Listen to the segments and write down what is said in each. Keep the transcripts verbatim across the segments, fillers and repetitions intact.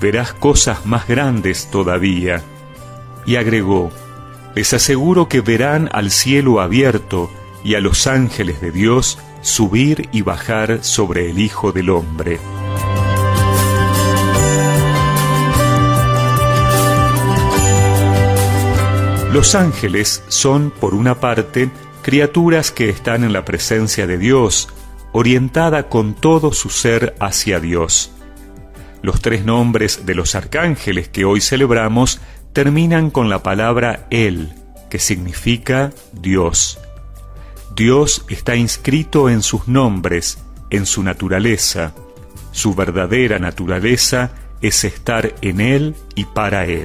verás cosas más grandes todavía. Y agregó: les aseguro que verán al cielo abierto y a los ángeles de Dios subir y bajar sobre el Hijo del Hombre. Los ángeles son, por una parte, criaturas que están en la presencia de Dios, orientada con todo su ser hacia Dios. Los tres nombres de los arcángeles que hoy celebramos terminan con la palabra El, que significa Dios. Dios está inscrito en sus nombres, en su naturaleza. Su verdadera naturaleza es estar en Él y para Él.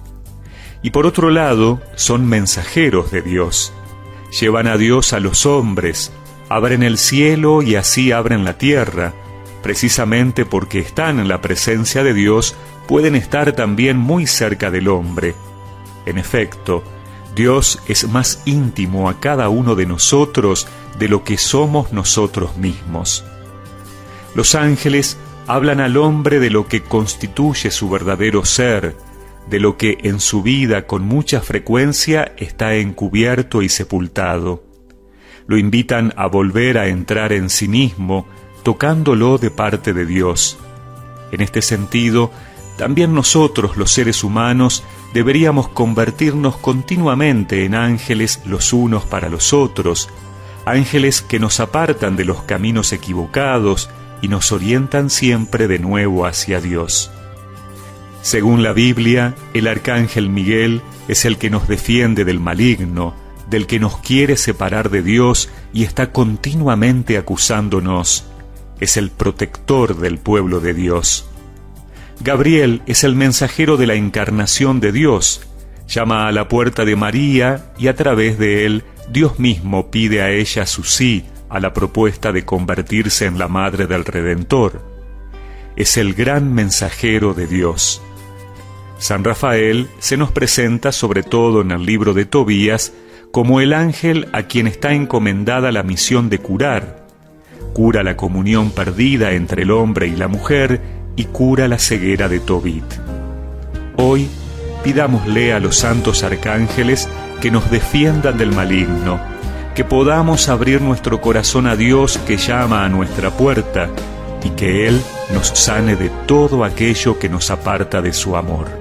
Y por otro lado, son mensajeros de Dios. Llevan a Dios a los hombres, abren el cielo y así abren la tierra. Precisamente porque están en la presencia de Dios, pueden estar también muy cerca del hombre. En efecto, Dios es más íntimo a cada uno de nosotros de lo que somos nosotros mismos. Los ángeles hablan al hombre de lo que constituye su verdadero ser, de lo que en su vida con mucha frecuencia está encubierto y sepultado. Lo invitan a volver a entrar en sí mismo, tocándolo de parte de Dios. En este sentido, también nosotros, los seres humanos, deberíamos convertirnos continuamente en ángeles los unos para los otros, ángeles que nos apartan de los caminos equivocados y nos orientan siempre de nuevo hacia Dios. Según la Biblia, el arcángel Miguel es el que nos defiende del maligno, del que nos quiere separar de Dios y está continuamente acusándonos. Es el protector del pueblo de Dios. Gabriel es el mensajero de la encarnación de Dios. Llama a la puerta de María y a través de él, Dios mismo pide a ella su sí a la propuesta de convertirse en la madre del Redentor. Es el gran mensajero de Dios. San Rafael se nos presenta, sobre todo en el libro de Tobías, como el ángel a quien está encomendada la misión de curar. Cura la comunión perdida entre el hombre y la mujer y cura la ceguera de Tobit. Hoy, pidámosle a los santos arcángeles que nos defiendan del maligno, que podamos abrir nuestro corazón a Dios que llama a nuestra puerta y que Él nos sane de todo aquello que nos aparta de su amor.